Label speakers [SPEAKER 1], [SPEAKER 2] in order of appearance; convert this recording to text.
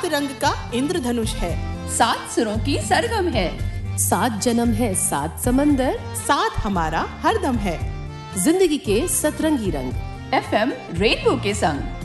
[SPEAKER 1] सात रंग का इंद्रधनुष है,
[SPEAKER 2] 7 सुरों की सरगम है,
[SPEAKER 3] 7 जन्म है 7 समंदर,
[SPEAKER 1] साथ हमारा हरदम है।
[SPEAKER 3] जिंदगी के सतरंगी रंग
[SPEAKER 2] FM रेनबो के संग।